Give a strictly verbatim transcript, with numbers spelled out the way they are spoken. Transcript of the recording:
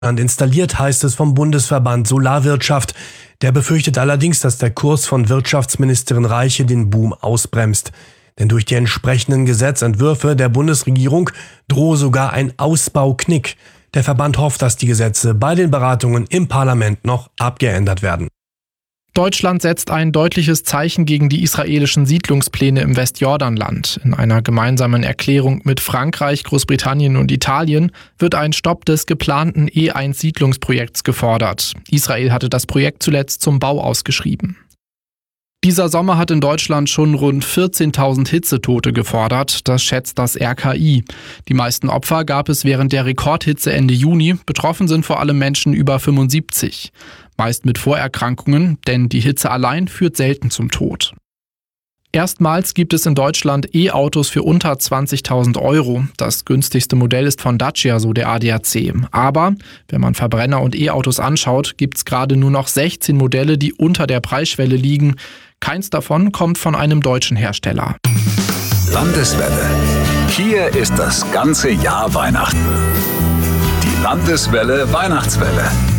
Installiert, heißt es vom Bundesverband Solarwirtschaft. Der befürchtet allerdings, dass der Kurs von Wirtschaftsministerin Reiche den Boom ausbremst. Denn durch die entsprechenden Gesetzentwürfe der Bundesregierung drohe sogar ein Ausbauknick. Der Verband hofft, dass die Gesetze bei den Beratungen im Parlament noch abgeändert werden. Deutschland setzt ein deutliches Zeichen gegen die israelischen Siedlungspläne im Westjordanland. In einer gemeinsamen Erklärung mit Frankreich, Großbritannien und Italien wird ein Stopp des geplanten E eins Siedlungsprojekts gefordert. Israel hatte das Projekt zuletzt zum Bau ausgeschrieben. Dieser Sommer hat in Deutschland schon rund vierzehntausend Hitzetote gefordert, das schätzt das R K I. Die meisten Opfer gab es während der Rekordhitze Ende Juni. Betroffen sind vor allem Menschen über fünfundsiebzig. Meist mit Vorerkrankungen, denn die Hitze allein führt selten zum Tod. Erstmals gibt es in Deutschland E-Autos für unter zwanzigtausend Euro. Das günstigste Modell ist von Dacia, so der A D A C. Aber wenn man Verbrenner- und E-Autos anschaut, gibt es gerade nur noch sechzehn Modelle, die unter der Preisschwelle liegen. Keins davon kommt von einem deutschen Hersteller. Landeswelle. Hier ist das ganze Jahr Weihnachten. Die Landeswelle Weihnachtswelle.